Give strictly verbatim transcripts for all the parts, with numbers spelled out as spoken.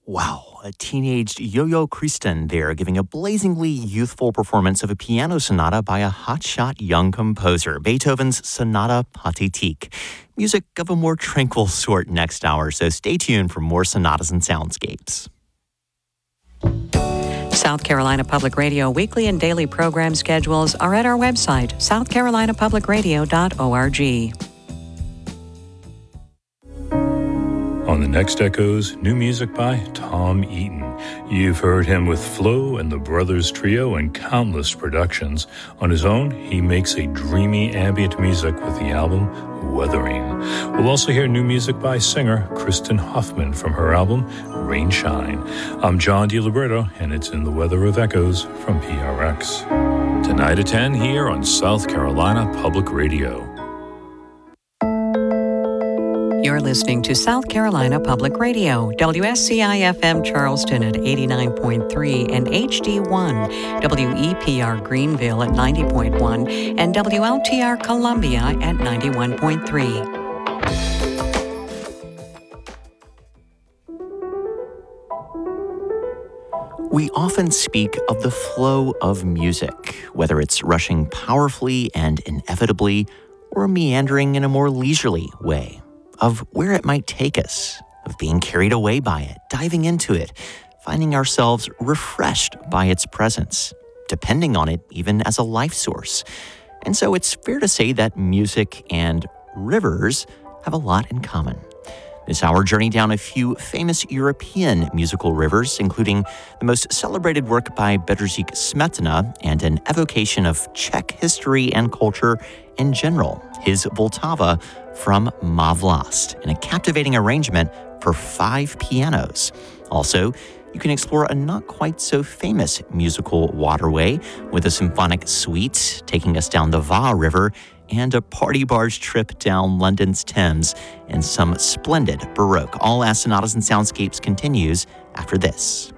Wow, a teenaged Yo-Yo Kristen there giving a blazingly youthful performance of a piano sonata by a hotshot young composer, Beethoven's Sonata Pathétique. Music of a more tranquil sort next hour, so stay tuned for more sonatas and soundscapes. South Carolina Public Radio weekly and daily program schedules are at our website, south carolina public radio dot org. On the next Echoes, new music by Tom Eaton. You've heard him with Flo and the Brothers Trio and countless productions. On his own, he makes a dreamy ambient music with the album Weathering. We'll also hear new music by singer Kristen Hoffman from her album Rain Shine. I'm John DiLiberto, and it's in the Weather of Echoes from P R X. Tonight at ten here on South Carolina Public Radio. You're listening to South Carolina Public Radio, W S C I F M Charleston at eighty-nine point three and H D one, W E P R Greenville at ninety point one, and W L T R Columbia at ninety-one point three. We often speak of the flow of music, whether it's rushing powerfully and inevitably, or meandering in a more leisurely way. Of where it might take us, of being carried away by it, diving into it, finding ourselves refreshed by its presence, depending on it even as a life source. And so it's fair to say that music and rivers have a lot in common. This hour journey down a few famous European musical rivers, including the most celebrated work by Bedřich Smetana and an evocation of Czech history and culture in general, his Vltava from Má Vlast, in a captivating arrangement for five pianos. Also, you can explore a not-quite-so-famous musical waterway with a symphonic suite taking us down the Vaar River and a party barge trip down London's Thames and some splendid Baroque. All As Sonatas and Soundscapes continues after this.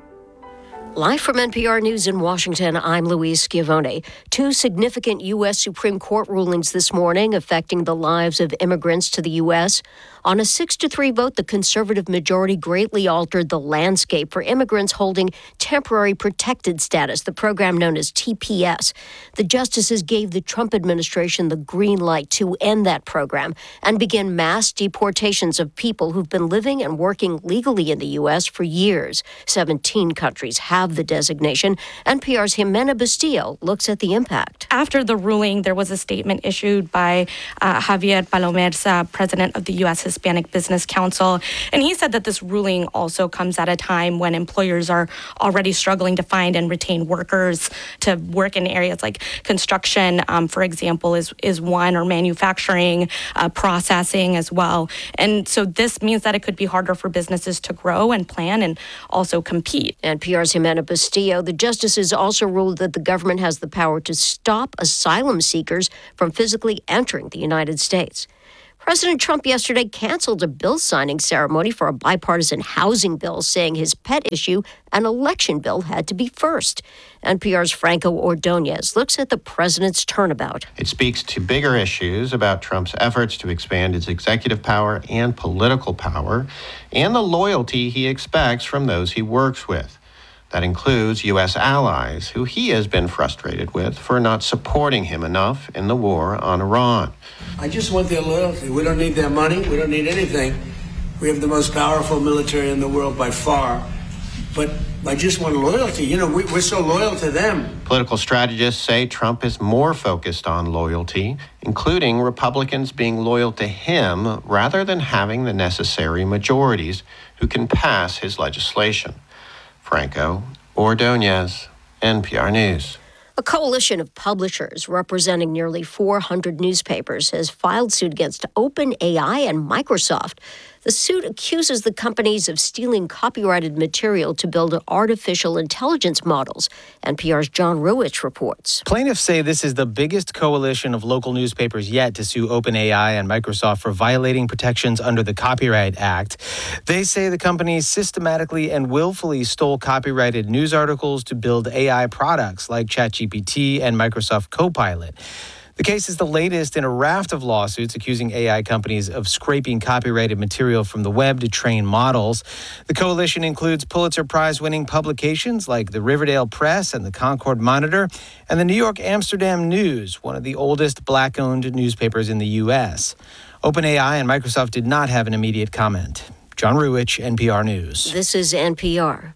Live from N P R News in Washington, I'm Louise Schiavone. Two significant U S Supreme Court rulings this morning affecting the lives of immigrants to the U S. On a six to three vote, the conservative majority greatly altered the landscape for immigrants holding temporary protected status, the program known as T P S. The justices gave the Trump administration the green light to end that program and begin mass deportations of people who've been living and working legally in the U S for years. seventeen countries have the designation. N P R's Jimena Bustillo looks at the impact. After the ruling, there was a statement issued by uh, Javier Palomerza, president of the U S Hispanic Business Council, and he said that this ruling also comes at a time when employers are already struggling to find and retain workers to work in areas like construction, um, for example, is, is one, or manufacturing, uh, processing as well. And so this means that it could be harder for businesses to grow and plan and also compete. N P R's Jimena Bustillo, the justices also ruled that the government has the power to stop asylum seekers from physically entering the United States. President Trump yesterday canceled a bill signing ceremony for a bipartisan housing bill, saying his pet issue, an election bill, had to be first. N P R's Franco Ordonez looks at the president's turnabout. It speaks to bigger issues about Trump's efforts to expand his executive power and political power, and the loyalty he expects from those he works with. That includes U S allies, who he has been frustrated with for not supporting him enough in the war on Iran. I just want their loyalty. We don't need their money. We don't need anything. We have the most powerful military in the world by far. But I just want loyalty. You know, we, we're so loyal to them. Political strategists say Trump is more focused on loyalty, including Republicans being loyal to him rather than having the necessary majorities who can pass his legislation. Franco Ordonez, N P R News. A coalition of publishers representing nearly four hundred newspapers has filed suit against OpenAI and Microsoft. The suit accuses the companies of stealing copyrighted material to build artificial intelligence models. N P R's John Ruwitch reports. Plaintiffs say this is the biggest coalition of local newspapers yet to sue OpenAI and Microsoft for violating protections under the Copyright Act. They say the companies systematically and willfully stole copyrighted news articles to build A I products like ChatGPT and Microsoft Copilot. The case is the latest in a raft of lawsuits accusing A I companies of scraping copyrighted material from the web to train models. The coalition includes Pulitzer Prize-winning publications like the Riverdale Press and the Concord Monitor, and the New York Amsterdam News, one of the oldest black-owned newspapers in the U S. OpenAI and Microsoft did not have an immediate comment. John Ruwich, N P R News. This is N P R.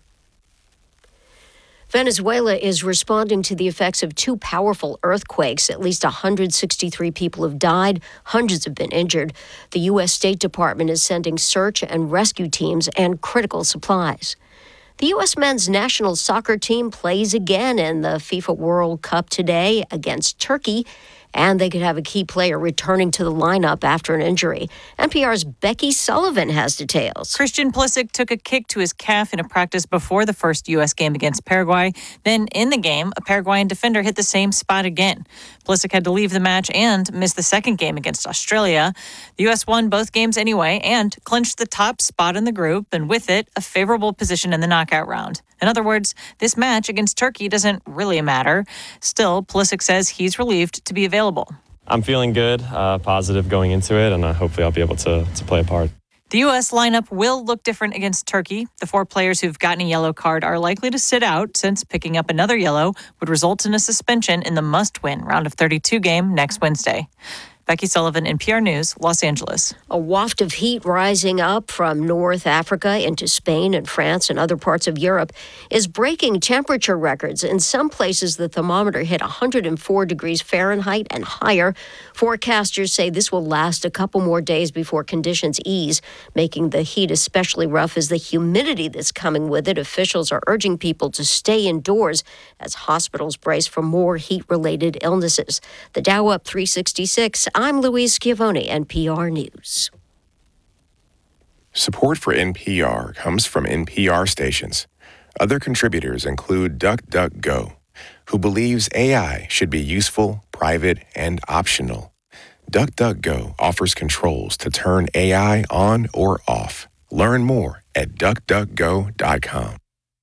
Venezuela is responding to the effects of two powerful earthquakes. At least one hundred sixty-three people have died. Hundreds have been injured. The U S State Department is sending search and rescue teams and critical supplies. The U S men's national soccer team plays again in the FIFA World Cup today against Turkey, and they could have a key player returning to the lineup after an injury. N P R's Becky Sullivan has details. Christian Pulisic took a kick to his calf in a practice before the first U S game against Paraguay. Then in the game, a Paraguayan defender hit the same spot again. Pulisic had to leave the match and miss the second game against Australia. The U S won both games anyway and clinched the top spot in the group, and with it, a favorable position in the knockout round. In other words, this match against Turkey doesn't really matter. Still, Pulisic says he's relieved to be available. I'm feeling good, uh, positive going into it, and uh, hopefully I'll be able to, to play a part. The U S lineup will look different against Turkey. The four players who've gotten a yellow card are likely to sit out, since picking up another yellow would result in a suspension in the must-win round of thirty-two game next Wednesday. Becky Sullivan, N P R News, Los Angeles. A waft of heat rising up from North Africa into Spain and France and other parts of Europe is breaking temperature records. In some places, the thermometer hit one hundred four degrees Fahrenheit and higher. Forecasters say this will last a couple more days before conditions ease, making the heat especially rough as the humidity that's coming with it. Officials are urging people to stay indoors as hospitals brace for more heat-related illnesses. The Dow up three sixty-six. I'm Louise Schiavone, N P R News. Support for N P R comes from N P R stations. Other contributors include DuckDuckGo, who believes A I should be useful, private, and optional. DuckDuckGo offers controls to turn A I on or off. Learn more at duck duck go dot com.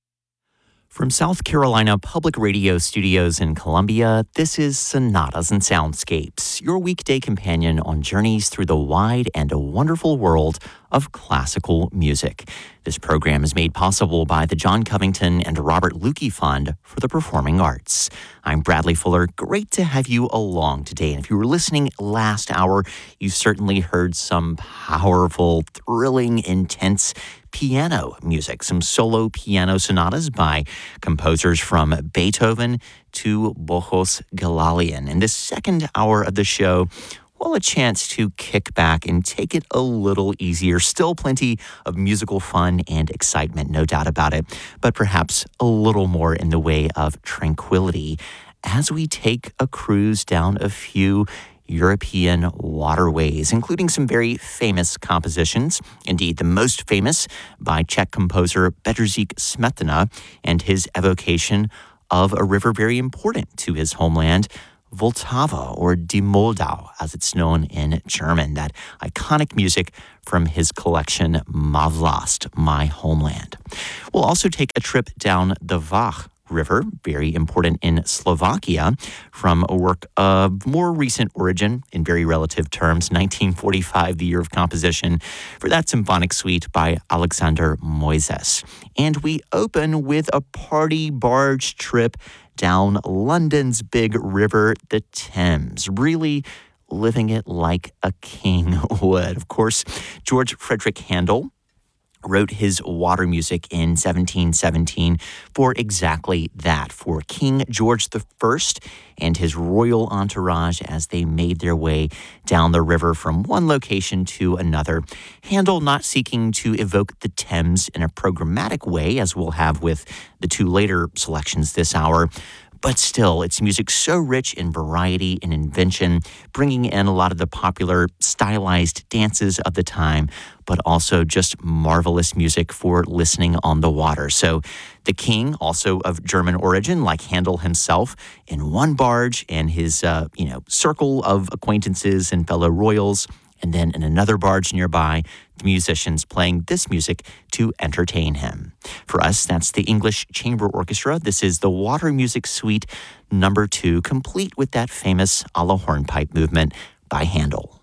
From South Carolina Public Radio Studios in Columbia, this is Sonatas and Soundscapes, your weekday companion on journeys through the wide and wonderful world of classical music. This program is made possible by the John Covington and Robert Lukey Fund for the Performing Arts. I'm Bradley Fuller. Great to have you along today. And if you were listening last hour, you certainly heard some powerful, thrilling, intense piano music, some solo piano sonatas by composers from Beethoven to Bohos Galalian. In this second hour of the show, well, a chance to kick back and take it a little easier. Still plenty of musical fun and excitement, no doubt about it, but perhaps a little more in the way of tranquility as we take a cruise down a few European waterways, including some very famous compositions. Indeed, the most famous by Czech composer Bedřich Smetana and his evocation of a river very important to his homeland, Vltava, or Die Moldau, as it's known in German, that iconic music from his collection Ma Vlast, My Homeland. We'll also take a trip down the Vach River, very important in Slovakia, from a work of more recent origin, in very relative terms, nineteen forty-five, the year of composition, for that symphonic suite by Alexander Moises. And we open with a party barge trip down London's big river, the Thames, really living it like a king would. Of course, George Frederick Handel wrote his water music in seventeen seventeen for exactly that, for King George the First and his royal entourage as they made their way down the river from one location to another. Handel not seeking to evoke the Thames in a programmatic way, as we'll have with the two later selections this hour, but still, it's music so rich in variety and invention, bringing in a lot of the popular stylized dances of the time, but also just marvelous music for listening on the water. So the king, also of German origin, like Handel himself, in one barge and his, uh, you know, circle of acquaintances and fellow royals, And then in another barge nearby, the musicians playing this music to entertain him. For us, that's the English Chamber Orchestra. This is the Water Music Suite number two, complete with that famous a la hornpipe movement by Handel.